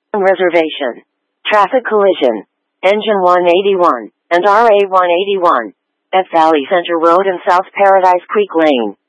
reservation. Traffic collision. Engine 181 and RA 181 at Valley Center Road and South Paradise Creek Lane.